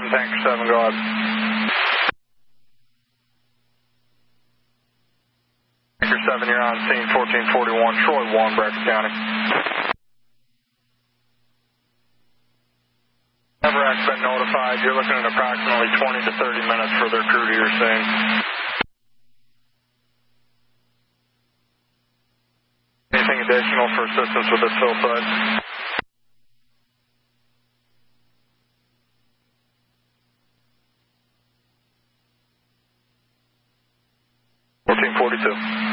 Tanker 7, go ahead. Tanker 7, you're on scene 1441, Troy 1, Bradford County. Everac's been notified. You're looking at approximately 20 to 30 minutes for their crew to your scene. Anything additional for assistance with this fill site? $1442.